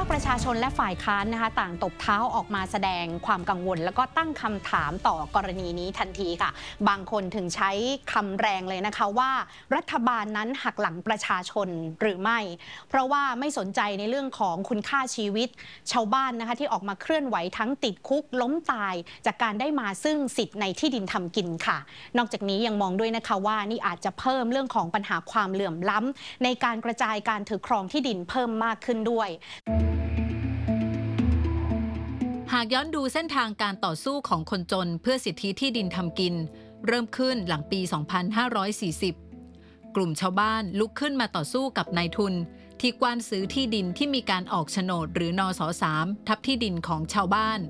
าคประชาชนและฝ่ายค้านนะคะต่างตบเท้าออกมาแสดงความกังวลแล้วก็ตั้งคำถามต่อกรณีนี้ทันทีค่ะบางคนถึงใช้คำแรงเลยนะคะว่ารัฐบาลนั้นหักหลังประชาชนหรือไม่เพราะว่าไม่สนใจในเรื่องของคุณค่าชีวิตชาวบ้านนะคะที่ออกมาเคลื่อนไหวทั้งติดคุกล้มตายจากการได้มาซึ่งสิทธิ์ในที่ดินทำกินค่ะนอกจากนี้ยังมองด้วยนะคะว่านี่อาจจะเพิ่มเรื่องของปัญหาความเหลื่อมล้ำในการกระจายการถือครองที่ดินเพิ่มมากขึ้นด้วยหากย้อนดูเส้นทางการต่อสู้ของคนจนเพื่อสิทธิที่ดินทำกินเริ่มขึ้นหลังปี 2540 กลุ่มชาวบ้านลุกขึ้นมาต่อสู้กับนายทุนที่กว้านซื้อที่ดินที่มีการออกโฉนดหรือนส.3 ทับที่ดินของชาวบ้าน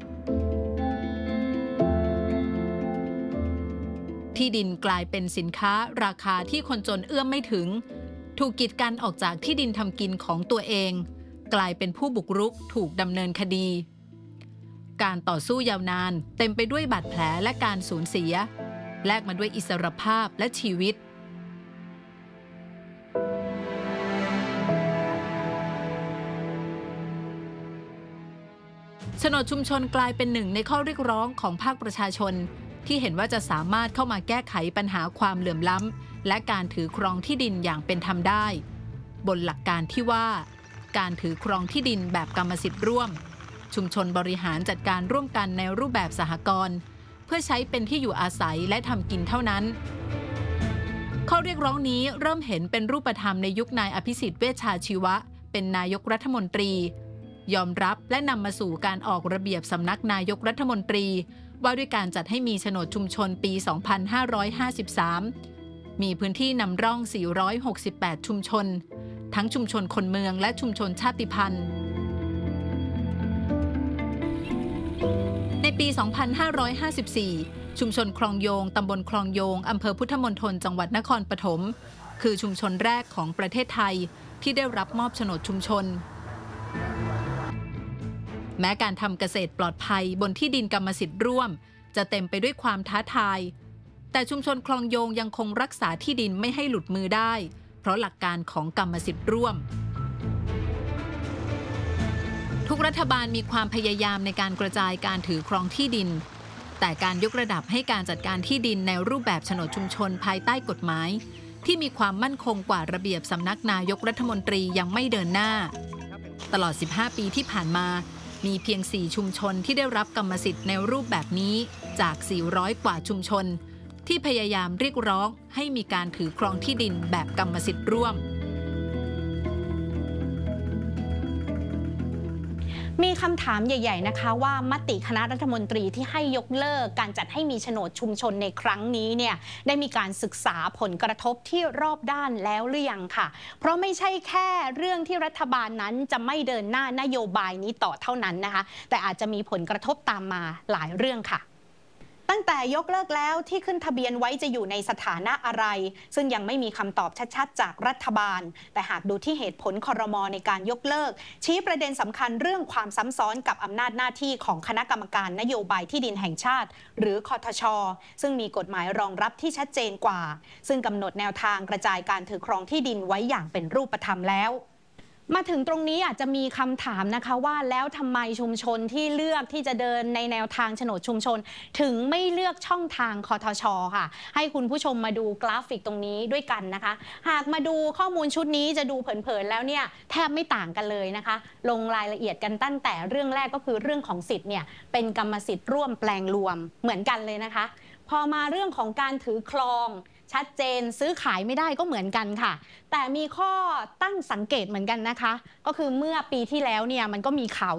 ที่ดินกลายเป็นสินค้าราคาที่คนจนเอื้อมไม่ถึงถูกกีดกันออกจากที่ดินทำกินของตัวเองกลายเป็นผู้บุกรุกถูกดำเนินคดีการต่อสู้ยาวนานเต็มไปด้วยบาดแผลและการสูญเสียแลกมาด้วยอิสรภาพและชีวิตโฉนดชุมชนกลายเป็นหนึ่งในข้อเรียกร้องของภาคประชาชนที่เห็นว่าจะสามารถเข้ามาแก้ไขปัญหาความเหลื่อมล้ำและการถือครองที่ดินอย่างเป็นธรรมได้บนหลักการที่ว่าการถือครองที่ดินแบบกรรมสิทธิ์ร่วมชุมชนบริหารจัดการร่วมกันในรูปแบบสหกรณ์เพื่อใช้เป็นที่อยู่อาศัยและทำกินเท่านั้นข้อเรียกร้องนี้เริ่มเห็นเป็นรูปธรรมในยุคนายอภิสิทธิ์เวชชาชีวะเป็นนายกรัฐมนตรียอมรับและนำมาสู่การออกระเบียบสำนักนายกรัฐมนตรีว่าด้วยการจัดให้มีโฉนดชุมชนปี 2553 มีพื้นที่นำร่อง 468 ชุมชนทั้งชุมชนคนเมืองและชุมชนชาติพันธุ์ในปี 2554 ชุมชนคลองโยงตำบลคลองโยงอำเภอพุทธมณฑลจังหวัดนครปฐมคือชุมชนแรกของประเทศไทยที่ได้รับมอบโฉนดชุมชนแม้การทำเกษตรปลอดภัยบนที่ดินกรรมสิทธิ์ร่วมจะเต็มไปด้วยความท้าทายแต่ชุมชนคลองโยงยังคงรักษาที่ดินไม่ให้หลุดมือได้เพราะหลักการของกรรมสิทธิ์ร่วมทุกรัฐบาลมีความพยายามในการกระจายการถือครองที่ดินแต่การยกระดับให้การจัดการที่ดินในรูปแบบโฉนดชุมชนภายใต้กฎหมายที่มีความมั่นคงกว่าระเบียบสำนักนายกรัฐมนตรียังไม่เดินหน้าตลอด 15 ปีที่ผ่านมามีเพียง 4 ชุมชนที่ได้รับกรรมสิทธิ์ในรูปแบบนี้จาก 400 กว่าชุมชนที่พยายามเรียกร้องให้มีการถือครองที่ดินแบบกรรมสิทธิ์ร่วมมีคำถามใหญ่ๆนะคะว่ามติคณะรัฐมนตรีที่ให้ยกเลิกการจัดให้มีโฉนดชุมชนในครั้งนี้เนี่ยได้มีการศึกษาผลกระทบที่รอบด้านแล้วหรือยังค่ะเพราะไม่ใช่แค่เรื่องที่รัฐบาลนั้นจะไม่เดินหน้านโยบายนี้ต่อเท่านั้นนะคะแต่อาจจะมีผลกระทบตามมาหลายเรื่องค่ะตั้งแต่ยกเลิกแล้วที่ขึ้นทะเบียนไว้จะอยู่ในสถานะอะไรซึ่งยังไม่มีคำตอบชัดๆจากรัฐบาลแต่หากดูที่เหตุผลครม.ในการยกเลิกชี้ประเด็นสำคัญเรื่องความซ้ำซ้อนกับอำนาจหน้าที่ของคณะกรรมการนโยบายที่ดินแห่งชาติหรือคทช.ซึ่งมีกฎหมายรองรับที่ชัดเจนกว่าซึ่งกำหนดแนวทางกระจายการถือครองที่ดินไว้อย่างเป็นรูปธรรมแล้วมาถึงตรงนี้อาจจะมีคำถามนะคะว่าแล้วทำไมชุมชนที่เลือกที่จะเดินในแนวทางโฉนดชุมชนถึงไม่เลือกช่องทางคทช.ค่ะให้คุณผู้ชมมาดูกราฟิกตรงนี้ด้วยกันนะคะหากมาดูข้อมูลชุดนี้จะดูเผินๆแล้วเนี่ยแทบไม่ต่างกันเลยนะคะลงรายละเอียดกันตั้งแต่เรื่องแรกก็คือเรื่องของสิทธิ์เนี่ยเป็นกรรมสิทธิ์ร่วมแปลงรวมเหมือนกันเลยนะคะพอมาเรื่องของการถือครองชัดเจนซื้อขายไม่ได้ก็เหมือนกันค่ะแต่มีข้อตั้งสังเกตเหมือนกันนะคะก็คือเมื่อปีที่แล้วเนี่ยมันก็มีข่าว